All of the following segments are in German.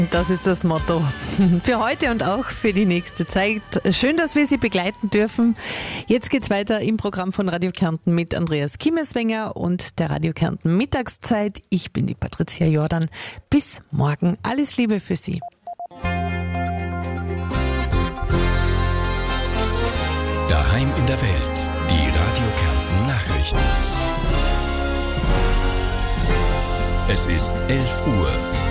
Das ist das Motto für heute und auch für die nächste Zeit. Schön, dass wir Sie begleiten dürfen. Jetzt geht's weiter im Programm von Radio Kärnten mit Andreas Kimmeswenger und der Radio Kärnten Mittagszeit. Ich bin die Patricia Jordan. Bis morgen. Alles Liebe für Sie. Daheim in der Welt. Die Radio Kärnten Nachrichten. Es ist 11 Uhr.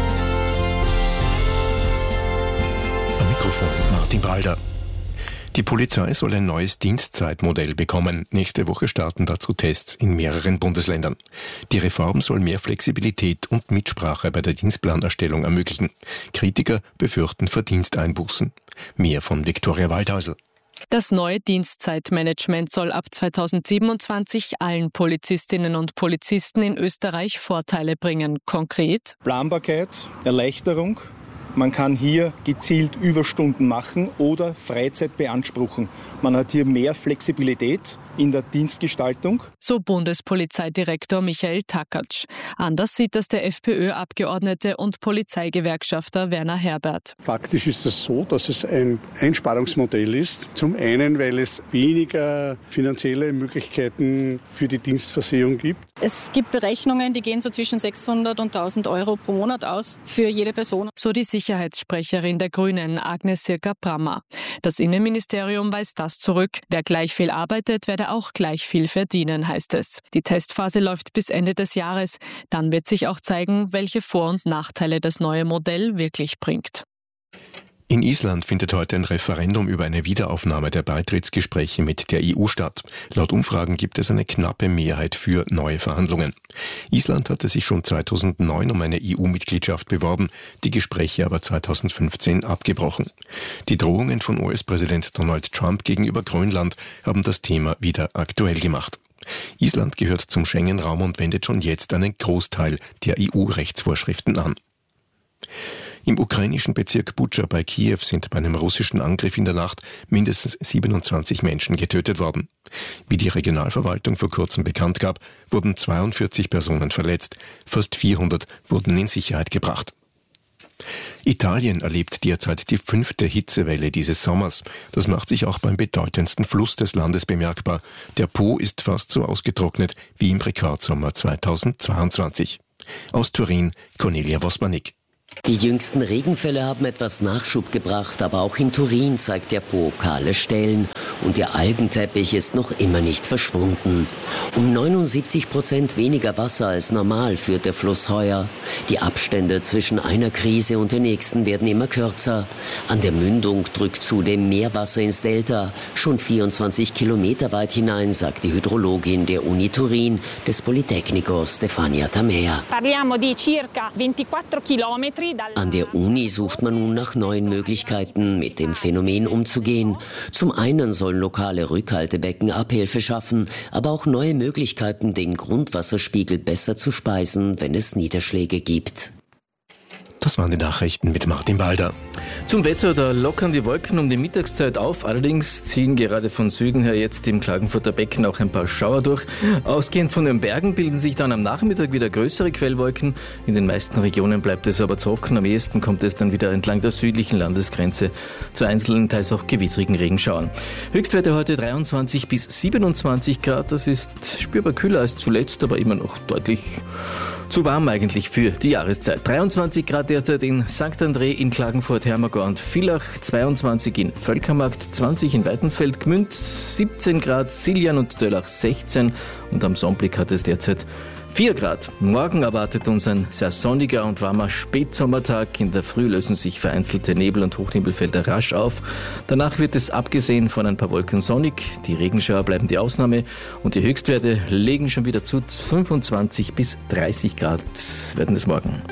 Am Mikrofon Martin Balder. Die Polizei soll ein neues Dienstzeitmodell bekommen. Nächste Woche starten dazu Tests in mehreren Bundesländern. Die Reform soll mehr Flexibilität und Mitsprache bei der Dienstplanerstellung ermöglichen. Kritiker befürchten Verdiensteinbußen. Mehr von Viktoria Waldhäusl. Das neue Dienstzeitmanagement soll ab 2027 allen Polizistinnen und Polizisten in Österreich Vorteile bringen. Konkret: Planbarkeit, Erleichterung. Man kann hier gezielt Überstunden machen oder Freizeit beanspruchen. Man hat hier mehr Flexibilität in der Dienstgestaltung. So Bundespolizeidirektor Michael Takatsch. Anders sieht das der FPÖ-Abgeordnete und Polizeigewerkschafter Werner Herbert. Faktisch ist es so, dass es ein Einsparungsmodell ist. Zum einen, weil es weniger finanzielle Möglichkeiten für die Dienstversehung gibt. Es gibt Berechnungen, die gehen so zwischen 600 und 1000 Euro pro Monat aus für jede Person. So die Sicherheitssprecherin der Grünen, Agnes Sirka-Brammer. Das Innenministerium weist das zurück. Wer gleich viel arbeitet, werde auch gleich viel verdienen, heißt es. Die Testphase läuft bis Ende des Jahres. Dann wird sich auch zeigen, welche Vor- und Nachteile das neue Modell wirklich bringt. In Island findet heute ein Referendum über eine Wiederaufnahme der Beitrittsgespräche mit der EU statt. Laut Umfragen gibt es eine knappe Mehrheit für neue Verhandlungen. Island hatte sich schon 2009 um eine EU-Mitgliedschaft beworben, die Gespräche aber 2015 abgebrochen. Die Drohungen von US-Präsident Donald Trump gegenüber Grönland haben das Thema wieder aktuell gemacht. Island gehört zum Schengen-Raum und wendet schon jetzt einen Großteil der EU-Rechtsvorschriften an. Im ukrainischen Bezirk Butscha bei Kiew sind bei einem russischen Angriff in der Nacht mindestens 27 Menschen getötet worden. Wie die Regionalverwaltung vor kurzem bekannt gab, wurden 42 Personen verletzt, fast 400 wurden in Sicherheit gebracht. Italien erlebt derzeit die 5. Hitzewelle dieses Sommers. Das macht sich auch beim bedeutendsten Fluss des Landes bemerkbar. Der Po ist fast so ausgetrocknet wie im Rekordsommer 2022. Aus Turin, Cornelia Wospanik. Die jüngsten Regenfälle haben etwas Nachschub gebracht, aber auch in Turin zeigt der Po kahle Stellen und der Algenteppich ist noch immer nicht verschwunden. Um 79% weniger Wasser als normal führt der Fluss heuer. Die Abstände zwischen einer Krise und der nächsten werden immer kürzer. An der Mündung drückt zudem mehr Wasser ins Delta, schon 24 Kilometer weit hinein, sagt die Hydrologin der Uni Turin des Politecnicos Stefania Tamea. Parliamo di circa 24 Kilometer. An der Uni sucht man nun nach neuen Möglichkeiten, mit dem Phänomen umzugehen. Zum einen sollen lokale Rückhaltebecken Abhilfe schaffen, aber auch neue Möglichkeiten, den Grundwasserspiegel besser zu speisen, wenn es Niederschläge gibt. Das waren die Nachrichten mit Martin Balder. Zum Wetter, da lockern die Wolken um die Mittagszeit auf. Allerdings ziehen gerade von Süden her jetzt im Klagenfurter Becken auch ein paar Schauer durch. Ausgehend von den Bergen bilden sich dann am Nachmittag wieder größere Quellwolken. In den meisten Regionen bleibt es aber trocken. Am ehesten kommt es dann wieder entlang der südlichen Landesgrenze zu einzelnen, teils auch gewittrigen Regenschauern. Höchstwerte heute 23 bis 27 Grad. Das ist spürbar kühler als zuletzt, aber immer noch deutlich zu warm eigentlich für die Jahreszeit. 23 Grad derzeit in St. André, in Klagenfurt, Hermagor und Villach, 22 in Völkermarkt, 20 in Weitensfeld, Gmünd, 17 Grad, Siljan und Döllach 16 und am Sonnblick hat es derzeit 4 Grad. Morgen erwartet uns ein sehr sonniger und warmer Spätsommertag. In der Früh lösen sich vereinzelte Nebel- und Hochnebelfelder rasch auf. Danach wird es abgesehen von ein paar Wolken sonnig. Die Regenschauer bleiben die Ausnahme und die Höchstwerte legen schon wieder zu. 25 bis 30 Grad werden es morgen.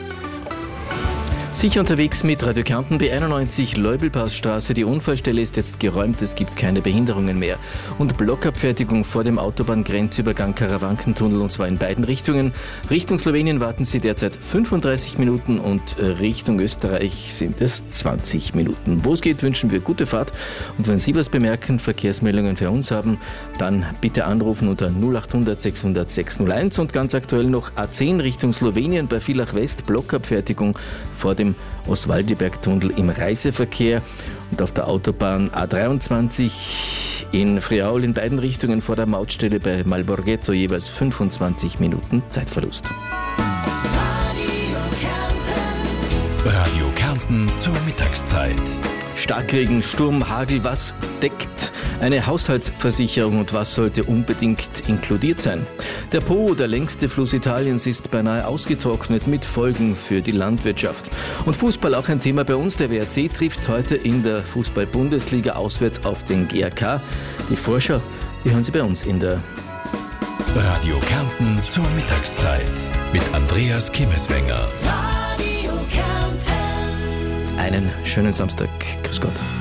Sicher unterwegs mit Radio Kärnten, B91 Leubelpassstraße. Die Unfallstelle ist jetzt geräumt, es gibt keine Behinderungen mehr. Und Blockabfertigung vor dem Autobahngrenzübergang Karawankentunnel, und zwar in beiden Richtungen. Richtung Slowenien warten Sie derzeit 35 Minuten und Richtung Österreich sind es 20 Minuten. Wo es geht, wünschen wir gute Fahrt. Und wenn Sie was bemerken, Verkehrsmeldungen für uns haben, dann bitte anrufen unter 0800 600 601. Und ganz aktuell noch A10 Richtung Slowenien bei Villach West, Blockabfertigung vor dem im Oswaldiberg-Tunnel im Reiseverkehr und auf der Autobahn A23 in Friaul in beiden Richtungen vor der Mautstelle bei Malborghetto jeweils 25 Minuten Zeitverlust. Radio Kärnten zur Mittagszeit. Starkregen, Sturm, Hagel, was deckt eine Haushaltsversicherung und was sollte unbedingt inkludiert sein? Der Po, der längste Fluss Italiens, ist beinahe ausgetrocknet mit Folgen für die Landwirtschaft. Und Fußball auch ein Thema bei uns. Der WRC trifft heute in der Fußball-Bundesliga auswärts auf den GAK. Die Vorschau, die hören Sie bei uns in der Radio Kärnten zur Mittagszeit mit Andreas Kimmeswenger. Einen schönen Samstag. Grüß Gott.